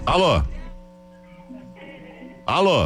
Alô? Alô?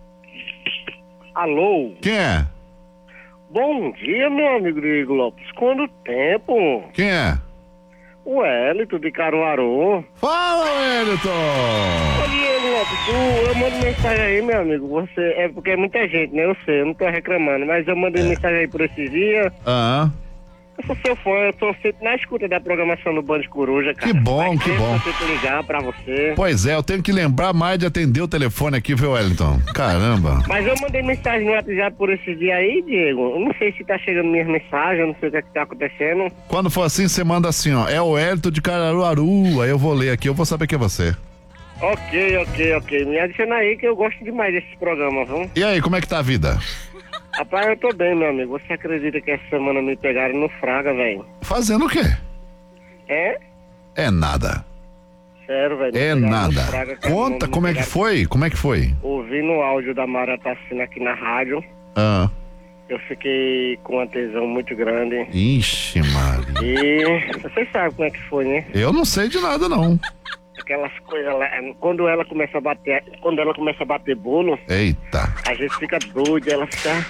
Alô? Quem é? Bom dia, meu amigo Diego Lopes. Quanto tempo? Quem é? O Hélito de Caruaru. Fala, Wellington! Ô, Diego Lopes, eu mando mensagem aí, meu amigo. Você, é porque é muita gente, né? Eu sei, eu não tô reclamando, mas eu mandei mensagem aí por esses dias. Eu sou seu fã, eu tô sempre na escuta da programação do Band Coruja, cara. Que bom, que bom. Eu sempre ligar pra você. Pois é, eu tenho que lembrar mais de atender o telefone aqui, viu, Wellington? Caramba. Mas eu mandei mensagem no WhatsApp por esses dias aí, Diego. Eu não sei se tá chegando minhas mensagens, eu não sei o que é que tá acontecendo. Quando for assim, você manda assim, ó. É o Wellington de Caruaru. Aí eu vou ler aqui, eu vou saber que é você. Ok. Me adiciona aí que eu gosto demais desses programas, viu? E aí, como é que tá a vida? Rapaz, eu tô bem, meu amigo. Você acredita que essa semana me pegaram no Fraga, velho? Fazendo o quê? É? É nada. Sério, velho. É nada. Conta como é que foi? Como é que foi? Ouvindo o áudio da Mara Tassina aqui na rádio, eu fiquei com uma tesão muito grande. Ixi, Maria. E vocês sabem como é que foi, né? Eu não sei de nada, não. Aquelas coisas lá, quando ela começa a bater bolo, Eita. a gente fica doido, ela fica...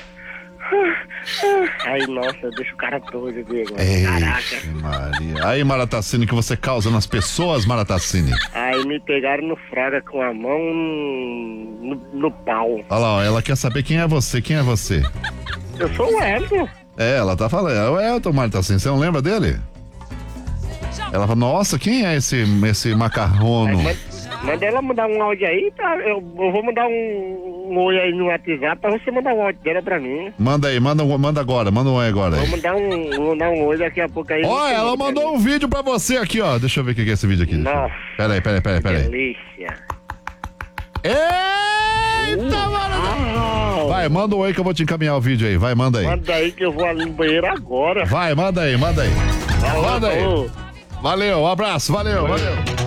Aí, nossa, deixa o cara doido, Diego. Caraca. Maria. Aí, Maratacine, que você causa nas pessoas, Maratacine. Aí me pegaram no Fraga com a mão no pau. Olha lá, ó, ela quer saber quem é você. Eu sou o Elton. É, ela tá falando, é o Elton, Maratacine, você não lembra dele? Ela fala, nossa, quem é esse macarrono? Manda ela mandar um áudio aí, tá? Eu vou mandar um oi aí no WhatsApp pra você mandar um áudio dela pra mim. Manda aí, manda agora, manda um oi agora. Vou mandar um oi daqui a pouco aí. Ó, ela mandou um vídeo pra você aqui, ó. Deixa eu ver o que é esse vídeo aqui. Nossa. Peraí. Delícia. Eita, mano! Vai, manda um oi que eu vou te encaminhar o vídeo aí. Vai, manda aí. Manda aí que eu vou ali no banheiro agora. Vai, manda aí. Falou, Manda aí. Valeu, um abraço, valeu.